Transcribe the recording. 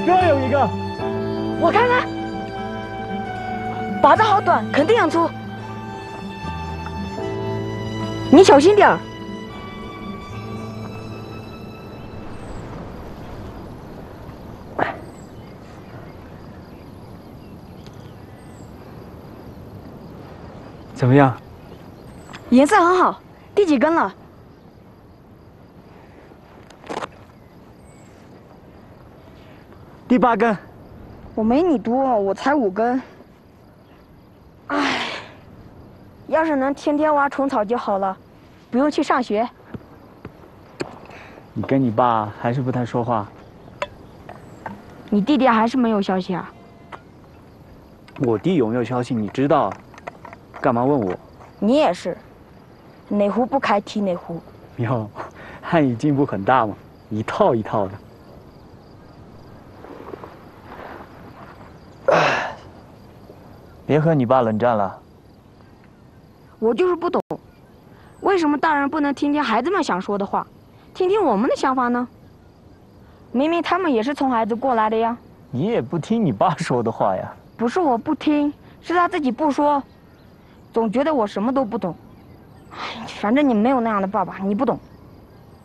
这有一个， 我看看，把子好短，肯定很粗。你小心点儿。 怎么样？ 颜色很好，第几根了？ 第8根。 我没你多，我才5根。唉，要是能天天挖虫草就好了，不用去上学。 你跟你爸还是不太说话。 你弟弟还是没有消息啊？ 我弟有没有消息你知道啊？干嘛问我？ 你也是，哪壶不开提哪壶。 哟，汉语进步很大嘛，一套一套的。别和你爸冷战了。 我就是不懂，为什么大人不能听听孩子们想说的话，听听我们的想法呢？明明他们也是从孩子过来的呀。 你也不听你爸说的话呀。 不是我不听，是他自己不说，总觉得我什么都不懂。唉，反正你没有那样的爸爸，你不懂。